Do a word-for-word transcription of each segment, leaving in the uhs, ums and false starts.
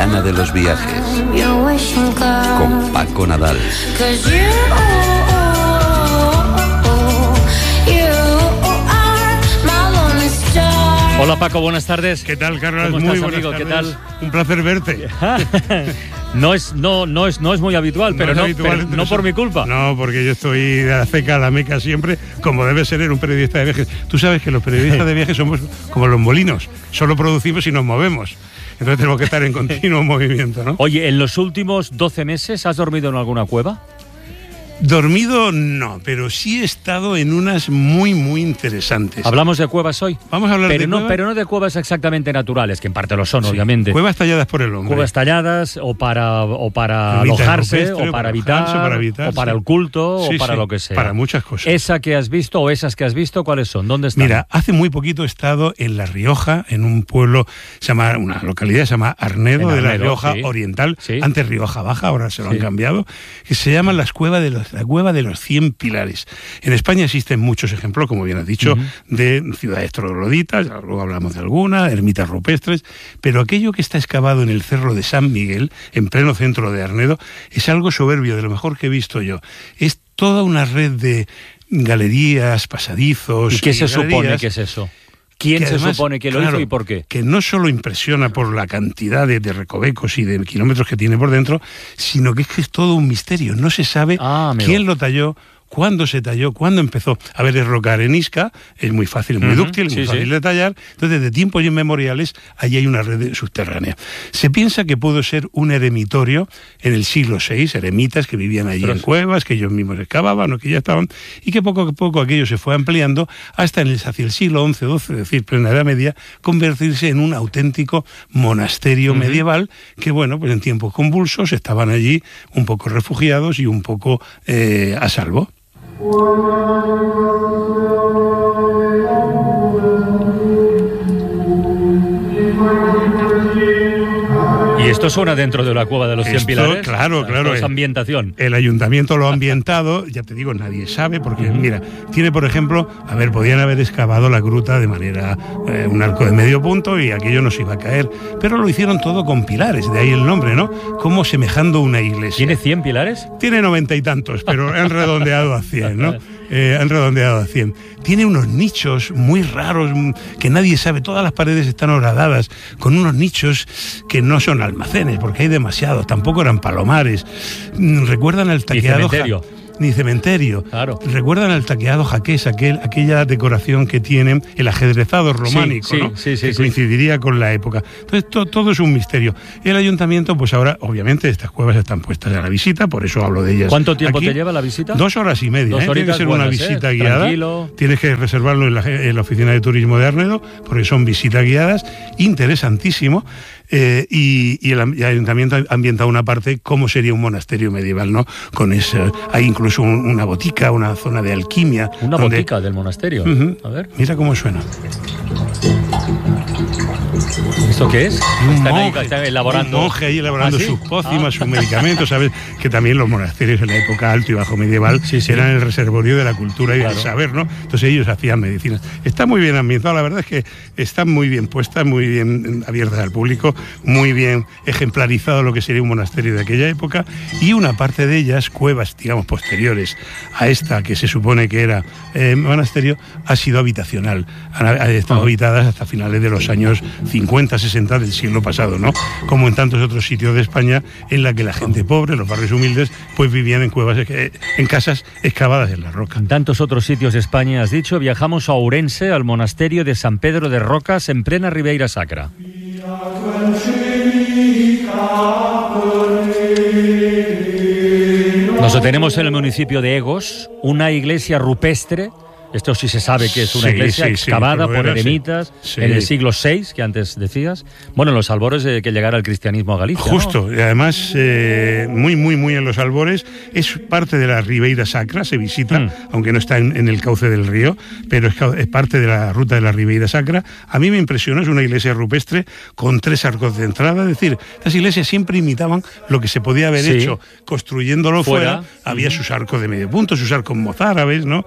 mañana de los viajes con Paco Nadal. Hola Paco, buenas tardes. ¿Qué tal, Carlos? ¿Cómo muy estás, buenas amigo? tardes. ¿Qué tal? Un placer verte. No es, no, no es, no es muy habitual, No pero, es no, habitual, pero no por mi culpa. No, porque yo estoy de la ceca a la meca siempre, como debe ser en un periodista de viajes. Tú sabes que los periodistas de viajes somos como los molinos, solo producimos y nos movemos. Entonces tenemos que estar en continuo movimiento, ¿no? Oye, ¿en los últimos doce meses has dormido en alguna cueva? Dormido no, pero sí he estado en unas muy, muy interesantes. ¿Hablamos de cuevas hoy? Vamos a hablar pero de no, cuevas. Pero no de cuevas exactamente naturales, que en parte lo son, sí, obviamente. Cuevas talladas por el hombre. Cuevas talladas o para, o para Ermita alojarse, rupestre, o para, para habitar, alojarse, para habitar, o para sí. el culto, Sí, o para sí, lo que sea. para muchas cosas. ¿Esa que has visto o esas que has visto, cuáles son? ¿Dónde están? Mira, hace muy poquito he estado en La Rioja, en un pueblo, se llama, una localidad se llama Arnedo, En de La Arnedo, Rioja sí. Oriental, Sí. antes Rioja Baja, ahora se lo Sí. han cambiado, que se llama las cuevas de los, la Cueva de los Cien Pilares. En España existen muchos ejemplos, como bien has dicho, uh-huh. de ciudades trogloditas, luego hablamos de alguna, ermitas rupestres, pero aquello que está excavado en el Cerro de San Miguel, en pleno centro de Arnedo, es algo soberbio, de lo mejor que he visto yo. Es toda una red de galerías, pasadizos. ¿Y qué y se galerías, supone que es eso? ¿Quién que se además, supone que lo claro, hizo y por qué? Que no solo impresiona por la cantidad de, de recovecos y de kilómetros que tiene por dentro, sino que es que es todo un misterio. No se sabe ah, quién lo talló, cuándo se talló, cuándo empezó. A ver, es roca arenisca, es muy fácil, muy uh-huh, dúctil, sí, muy fácil sí. de tallar. Entonces, de tiempos inmemoriales, allí hay una red subterránea. Se piensa que pudo ser un eremitorio en el siglo seis, eremitas que vivían allí Pero en sí. cuevas, que ellos mismos excavaban o que ya estaban, y que poco a poco aquello se fue ampliando hasta en el, hacia el siglo once, doce, es decir, plena Edad Media, convertirse en un auténtico monasterio uh-huh. medieval que, bueno, pues en tiempos convulsos estaban allí un poco refugiados y un poco eh, a salvo. Y esto suena dentro de la cueva de los Cien Pilares. Claro, o sea, claro. Es ambientación. El ayuntamiento lo ha ambientado, ya te digo, nadie sabe, porque uh-huh. mira, tiene por ejemplo, a ver, podían haber excavado la gruta de manera, eh, un arco de medio punto y aquello no se iba a caer, pero lo hicieron todo con pilares, de ahí el nombre, ¿no? Como semejando una iglesia. ¿Tiene cien pilares? Tiene noventa y tantos, pero han redondeado a cien, ¿no? Eh, han redondeado a cien. Tiene unos nichos muy raros que nadie sabe. Todas las paredes están horadadas con unos nichos que no son almacenes, porque hay demasiados. Tampoco eran palomares. Recuerdan al taqueado... Ni cementerio. Ni cementerio. Claro. Recuerdan al taqueado jaqués, aquel, aquella decoración que tienen, el ajedrezado románico, sí, sí, ¿no? Sí, sí, que sí. coincidiría con la época. Entonces, to, todo es un misterio. El ayuntamiento, pues ahora, obviamente, estas cuevas están puestas a la visita, por eso hablo de ellas. ¿Cuánto tiempo aquí. te lleva la visita? Dos horas y media. Dos ¿eh? Tiene que ser buenas, una visita ¿eh? guiada. Tranquilo. Tienes que reservarlo en la, en la oficina de turismo de Arnedo, porque son visitas guiadas. Interesantísimo. Eh, y, y, el, el ayuntamiento ha ambientado una parte como sería un monasterio medieval, ¿no? Con ese, hay incluso un, una botica, una zona de alquimia. Una donde... botica del monasterio. Uh-huh. A ver. Mira cómo suena. ¿Esto qué es? Un Están monje, ahí, están elaborando. Un monje ahí elaborando ¿Ah, sí? sus pócimas, ah. sus medicamentos. Sabes que también los monasterios en la época alto y bajo medieval sí, sí. eran el reservorio de la cultura y claro. del saber, ¿no? Entonces ellos hacían medicinas. Está muy bien ambientado, la verdad es que están muy bien puestas, muy bien abiertas al público, muy bien ejemplarizado lo que sería un monasterio de aquella época, y una parte de ellas, cuevas, digamos, posteriores a esta que se supone que era eh, monasterio, ha sido habitacional. Han, han estado uh-huh. habitadas hasta finales de los años cincuenta, sesenta del siglo pasado, ¿no? Como en tantos otros sitios de España, en la que la gente pobre, los barrios humildes, pues vivían en cuevas, en casas excavadas en la roca. En tantos otros sitios de España, has dicho, viajamos a Ourense, al monasterio de San Pedro de Rocas, en plena Ribeira Sacra. Nos detenemos en el municipio de Egos, una iglesia rupestre. Esto sí se sabe que es una sí, iglesia sí, excavada sí, por era, eremitas sí. en el siglo seis, que antes decías. Bueno, en los albores de que llegara el cristianismo a Galicia. Justo, ¿no? Y además eh, muy, muy, muy en los albores. Es parte de la Ribeira Sacra, se visita, mm. aunque no está en, en el cauce del río, pero es, es parte de la ruta de la Ribeira Sacra. A mí me impresionó, es una iglesia rupestre con tres arcos de entrada. Es decir, estas iglesias siempre imitaban lo que se podía haber sí. hecho construyéndolo fuera. fuera. Había mm. sus arcos de medio punto, sus arcos mozárabes, ¿no?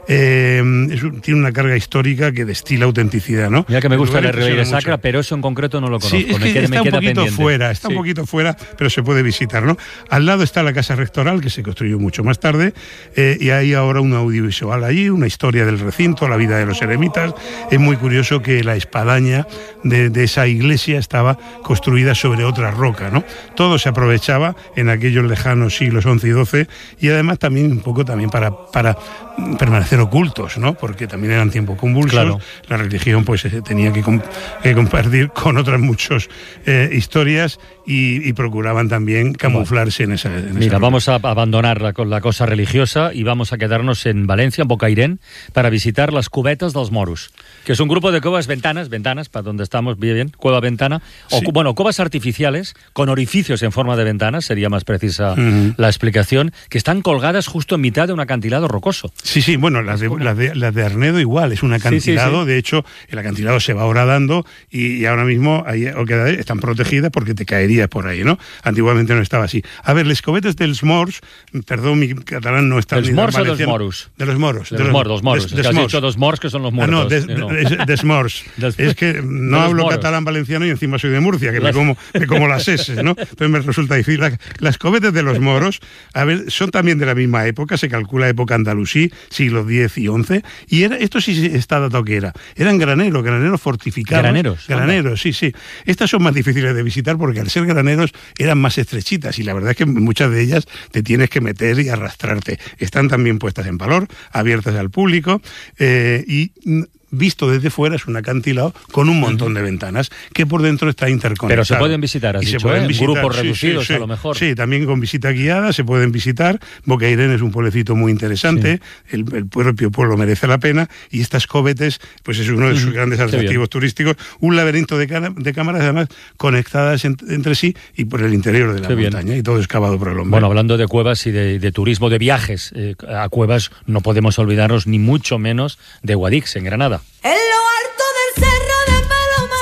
eh, es, tiene una carga histórica que destila autenticidad, ¿no? Mira que me gusta la Ribeira Sacra, pero eso en concreto no lo conozco. Sí, es que me queda, está me queda un poquito pendiente. fuera, está sí. un poquito fuera, pero se puede visitar, ¿no? Al lado está la Casa Rectoral, que se construyó mucho más tarde, eh, y hay ahora un audiovisual allí, una historia del recinto, la vida de los eremitas. Es muy curioso que la espadaña de, de esa iglesia estaba construida sobre otra roca, ¿no? Todo se aprovechaba en aquellos lejanos siglos once y doce, y además también un poco también para, para permanecer ocultos, ¿no? Porque también eran tiempos convulsos, claro. La religión pues tenía que, comp que compartir con otras muchas eh, historias y, y procuraban también camuflarse en esa... En Mira, esa vamos a abandonar la, la cosa religiosa y vamos a quedarnos en Valencia, en Bocairén, para visitar las cubetas dels moros, que es un grupo de cuevas ventanas, ventanas, para donde estamos, bien, bien, cueva ventana, o, sí. bueno, cuevas artificiales con orificios en forma de ventanas, sería más precisa uh-huh. la explicación, que están colgadas justo en mitad de un acantilado rocoso. Sí, sí, bueno, las de, las de, las de Arnedo igual, es un acantilado, sí, sí, sí. De hecho, el acantilado se va horadando y, y ahora mismo ahí, están protegidas porque te caerías por ahí, ¿no? Antiguamente no estaba así. A ver, les cobetes dels morts, perdón, mi catalán no está... ¿Dels morts o dels moros? De los moros. De, de los moros, dos moros. Des, des, des has dicho dos morts, que son los muertos. Ah, no, des, no. des, des morts. Des, es que no de hablo catalán valenciano y encima soy de Murcia, que las... me, como, me como las S, ¿no? Entonces me resulta difícil. La, las cobetes de los moros, a ver, son también de la misma época, se calcula época andalusí, siglos diez y once, y era, esto sí está datado que era. Eran graneros, graneros fortificados. ¿Graneros? Graneros, sí, sí. Estas son más difíciles de visitar porque al ser graneros eran más estrechitas y la verdad es que muchas de ellas te tienes que meter y arrastrarte. Están también puestas en valor, abiertas al público eh, y... visto desde fuera es un acantilado con un montón de ventanas que por dentro está interconectado. Pero se pueden visitar, has y dicho, se pueden ¿eh? visitar, grupos sí, reducidos sí, sí, a lo mejor. Sí, también con visita guiada se pueden visitar. Bocairén es un pueblecito muy interesante, sí. el, el propio pueblo merece la pena y estas cobetes pues es uno de sus uh-huh. grandes atractivos turísticos, un laberinto de, de cámaras además conectadas en, entre sí y por el interior de la Qué montaña bien. Y todo excavado por el hombre. Bueno, hablando de cuevas y de, de turismo, de viajes eh, a cuevas, no podemos olvidarnos ni mucho menos de Guadix, en Granada. En lo alto del cerro de Palomar,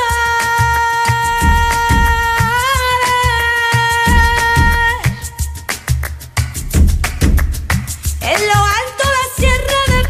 en lo alto la sierra de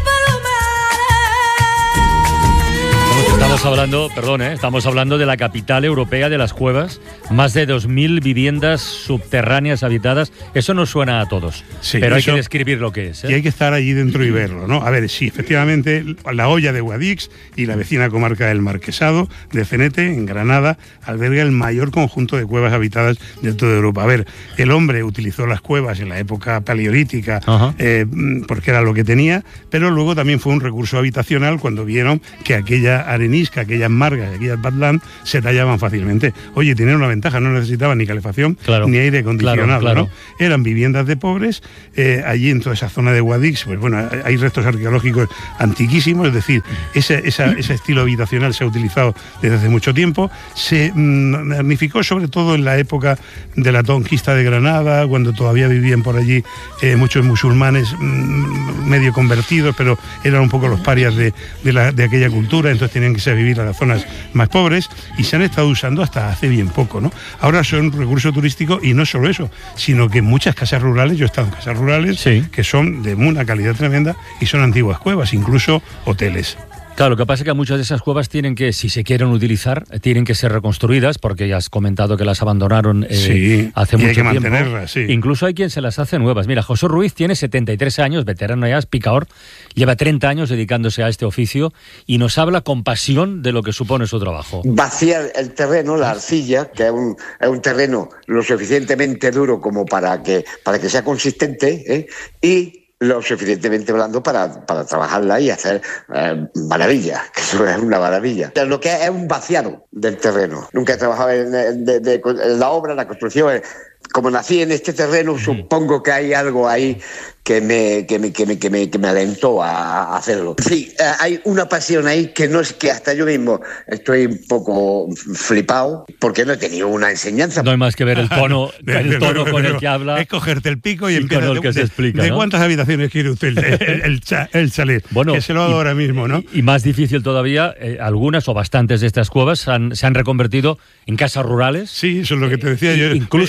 Palomar. Estamos hablando, perdón, ¿eh? estamos hablando de la capital europea de las cuevas, más de dos mil viviendas subterráneas habitadas. Eso nos suena a todos, sí, pero hay que describir lo que es. ¿eh? Y hay que estar allí dentro y verlo, ¿no? A ver, sí, efectivamente, la Hoya de Guadix y la vecina comarca del Marquesado de Cenete, en Granada, alberga el mayor conjunto de cuevas habitadas de toda Europa. A ver, el hombre utilizó las cuevas en la época paleolítica eh, porque era lo que tenía, pero luego también fue un recurso habitacional cuando vieron que aquella arenisca, aquellas margas, aquellas badlands se tallaban fácilmente. Oye, tenían una ventaja, no necesitaban ni calefacción, claro, ni aire acondicionado, claro, claro. ¿no? Eran viviendas de pobres, eh, allí en toda esa zona de Guadix, pues bueno, hay restos arqueológicos antiquísimos, es decir, ese, esa, ese estilo habitacional se ha utilizado desde hace mucho tiempo, se mm, magnificó sobre todo en la época de la conquista de Granada, cuando todavía vivían por allí eh, muchos musulmanes mm, medio convertidos, pero eran un poco los parias de, de, la, de aquella cultura, entonces tenían que irse a vivir a las zonas más pobres y se han estado usando hasta hace bien poco, ¿no? Ahora son recurso turístico y no solo eso, sino que muchas casas rurales, yo he estado en casas rurales, sí. que son de una calidad tremenda y son antiguas cuevas, incluso hoteles. Claro, lo que pasa es que muchas de esas cuevas tienen que, si se quieren utilizar, tienen que ser reconstruidas, porque ya has comentado que las abandonaron eh, sí, hace y mucho hay que tiempo. Mantenerlas, sí. Incluso hay quien se las hace nuevas. Mira, José Ruiz tiene setenta y tres años, veterano ya, es picador, lleva treinta años dedicándose a este oficio y nos habla con pasión de lo que supone su trabajo. Vaciar el terreno, la arcilla, que es un, es un terreno lo suficientemente duro como para que, para que sea consistente, ¿eh? y lo suficientemente blando para, para trabajarla y hacer eh, maravillas, que eso es una maravilla. Lo que es, es un vaciado del terreno. Nunca he trabajado en, en, de, de, en la obra, en la construcción. Como nací en este terreno, uh-huh. supongo que hay algo ahí que me, que me, que me, que me, que me alentó a, a hacerlo. Sí, eh, hay una pasión ahí que no es que hasta yo mismo estoy un poco flipado porque no he tenido una enseñanza. No hay más que ver el tono, el tono con el que habla. Es cogerte el pico y, y empieza con el que de, se explica, ¿de ¿no? cuántas habitaciones quiere usted el, el, el, cha, el chalet? Bueno, que se lo hago y, ahora mismo, ¿no? Y más difícil todavía, eh, algunas o bastantes de estas cuevas han, se han reconvertido en casas rurales. Sí, eso es lo que te decía. Yo incluso, estaba pero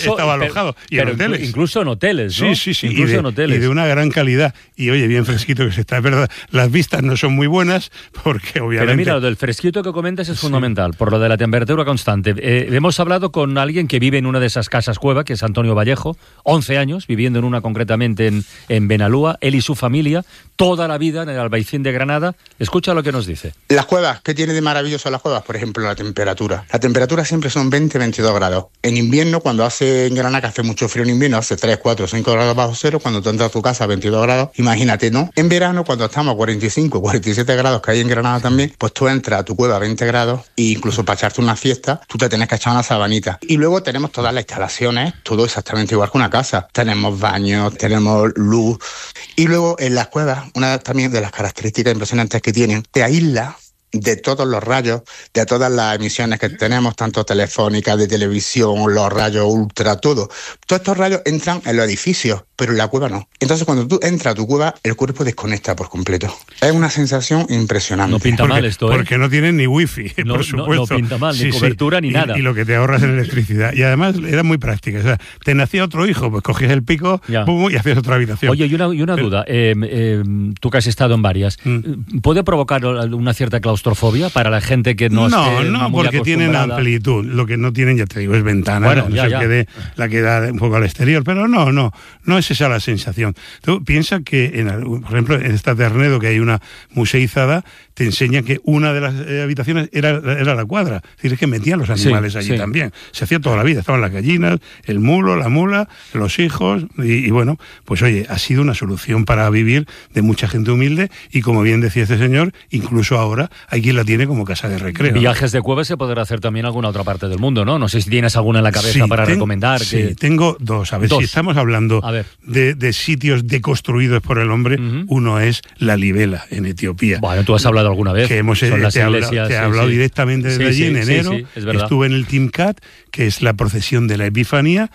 alojado. Y pero en hoteles. Incluso en hoteles, ¿no? Sí, sí, sí. Incluso y de, en hoteles. Y de una gran calidad. Y oye, bien fresquito que se está. Es verdad, las vistas no son muy buenas porque obviamente... Pero mira, lo del fresquito que comentas es sí. fundamental, por lo de la temperatura constante. Eh, hemos hablado con alguien que vive en una de esas casas cueva, que es Antonio Vallejo, once años, viviendo en una concretamente en, en Benalúa, él y su familia, toda la vida en el Albaicín de Granada. Escucha lo que nos dice. Las cuevas, ¿qué tiene de maravilloso las cuevas? Por ejemplo, la temperatura. La temperatura siempre son veinte a veintidós grados. En invierno, cuando hace en Granada, que hace mucho frío en invierno, hace tres, cuatro, cinco grados bajo cero, cuando tú entras a tu casa a veintidós grados, imagínate, ¿no? En verano, cuando estamos a cuarenta y cinco, cuarenta y siete grados, que hay en Granada también, pues tú entras a tu cueva a veinte grados e incluso para echarte una fiesta, tú te tienes que echar una sabanita. Y luego tenemos todas las instalaciones, todo exactamente igual que una casa. Tenemos baños, tenemos luz. Y luego en las cuevas, una también de las características impresionantes que tienen, te aísla de todos los rayos, de todas las emisiones que tenemos, tanto telefónicas, de televisión, los rayos ultra, todo. Todos estos rayos entran en los edificios, pero en la cueva no. Entonces, cuando tú entras a tu cueva, el cuerpo desconecta por completo. Es una sensación impresionante. No pinta porque, mal esto, ¿eh? Porque no tienen ni wifi, no, por supuesto. No, no pinta mal, ni sí, cobertura, sí. ni y, nada. Y lo que te ahorras en electricidad. Y además era muy práctica. O sea, te nacía otro hijo, pues cogías el pico pum, y hacías otra habitación. Oye, y una, y una pero, duda. Eh, eh, tú que has estado en varias, mm. ¿puede provocar una cierta claustrofobia para la gente que no No, esté no, muy porque tienen amplitud. Lo que no tienen, ya te digo, es ventana. Bueno, no ya, sé ya. Que dé, la que da un poco al exterior. Pero no, no, no es esa la sensación. Tú piensas que, en, por ejemplo, en esta Ternedo, que hay una museizada, te enseña que una de las eh, habitaciones era, era la cuadra. Es decir, es que metían los animales sí, allí sí. también. Se hacía toda la vida. Estaban las gallinas, el mulo, la mula, los hijos. Y, y bueno, pues oye, ha sido una solución para vivir de mucha gente humilde. Y como bien decía este señor, incluso ahora hay quien la tiene como casa de recreo. Viajes de cuevas se podrá hacer también en alguna otra parte del mundo, ¿no? No sé si tienes alguna en la cabeza sí, para ten, recomendar. Sí, que... tengo dos. A ver, dos. Si estamos hablando de, de sitios deconstruidos por el hombre, uh-huh. uno es La Libela, en Etiopía. Bueno, tú has hablado alguna vez. Que hemos, Son te las he iglesias, hablado, te he sí, hablado sí. directamente desde sí, allí sí, en enero. Sí, sí, es verdad. Estuve en el Timcat, que es la procesión de la Epifanía,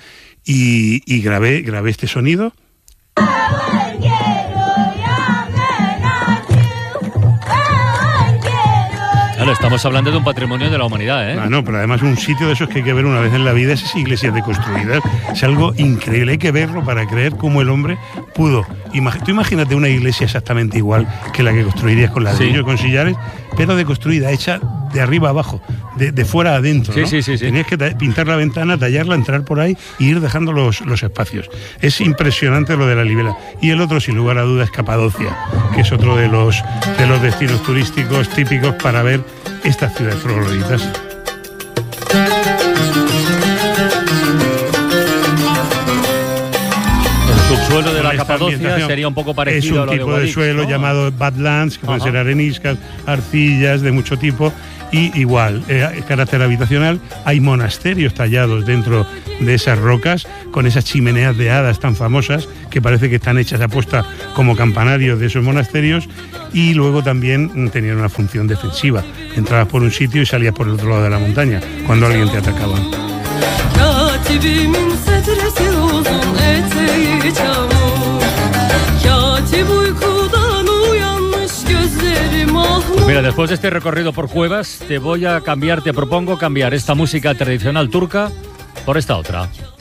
y, y grabé, grabé este sonido. Claro, estamos hablando de un patrimonio de la humanidad, ¿eh? Ah, no, pero además un sitio de esos que hay que ver una vez en la vida, esas iglesias deconstruidas. Es algo increíble, hay que verlo para creer cómo el hombre pudo. Imag- tú imagínate una iglesia exactamente igual que la que construirías con ladrillos, sí. con sillares, pero deconstruida, hecha de arriba abajo, de, de fuera a adentro, sí, ¿no? sí, sí, sí. Tenías que ta- pintar la ventana, tallarla, entrar por ahí y ir dejando los, los espacios. Es impresionante lo de La Libela. Y el otro, sin lugar a dudas, es Capadocia, que es otro de los, de los destinos turísticos típicos para ver estas ciudades trogloditas. El subsuelo de la Capadocia sería un poco parecido a lo de Es un tipo de, de suelo, ¿no? Llamado Badlands, que pueden Ajá. ser areniscas, arcillas de mucho tipo. Y igual, eh, carácter habitacional, hay monasterios tallados dentro de esas rocas, con esas chimeneas de hadas tan famosas, que parece que están hechas a posta como campanarios de esos monasterios, y luego también tenían una función defensiva. Entrabas por un sitio y salías por el otro lado de la montaña, cuando alguien te atacaba. Pues mira, después de este recorrido por cuevas, te voy a cambiar, te propongo cambiar esta música tradicional turca por esta otra.